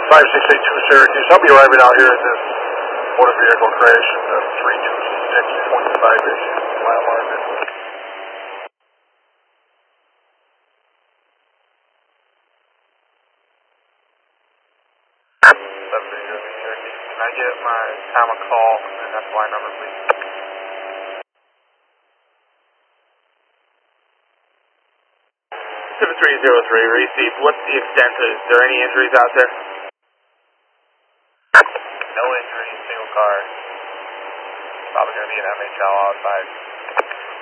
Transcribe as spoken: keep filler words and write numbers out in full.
five six eight two Syracuse. I'll be arriving out here in this motor vehicle crash at the three two six twenty-five-ish mile marker. seven three zero Syracuse. Can I get my time of call and F Y number, please? seven three zero three, received. What's the extent? Is there any injuries out there? No injuries, single car. Probably going to be an M H L outside.